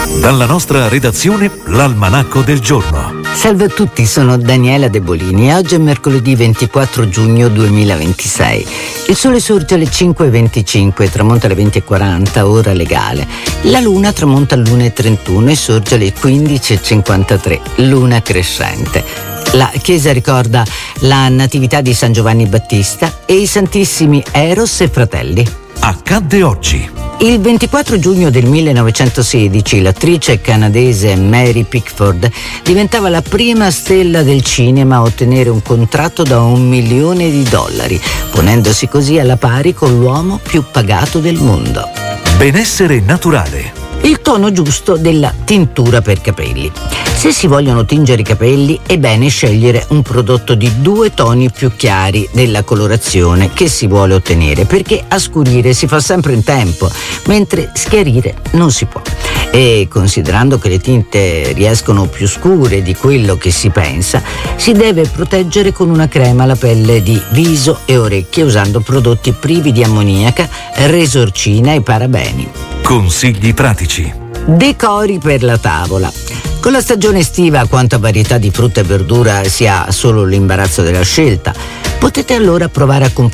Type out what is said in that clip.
Dalla nostra redazione, l'Almanacco del giorno. Salve a tutti, sono Daniela De Bolini e oggi è mercoledì 24 giugno 2026. Il sole sorge alle 5:25 e tramonta alle 20:40, ora legale. La luna tramonta alle 1:31 e sorge alle 15:53, luna crescente. La chiesa ricorda la natività di San Giovanni Battista e i Santissimi Eros e Fratelli. Accadde oggi. Il 24 giugno del 1916 l'attrice canadese Mary Pickford diventava la prima stella del cinema a ottenere un contratto da $1 milione, ponendosi così alla pari con l'uomo più pagato del mondo. Benessere naturale. Il tono giusto della tintura per capelli. Se si vogliono tingere i capelli è bene scegliere un prodotto di 2 toni più chiari della colorazione che si vuole ottenere, perché a scurire si fa sempre in tempo, mentre schiarire non si può. E considerando che le tinte riescono più scure di quello che si pensa, si deve proteggere con una crema la pelle di viso e orecchie usando prodotti privi di ammoniaca, resorcina e parabeni. Consigli pratici. Decori per la tavola. Con la stagione estiva, quanta varietà di frutta e verdura si ha solo l'imbarazzo della scelta. Potete allora provare a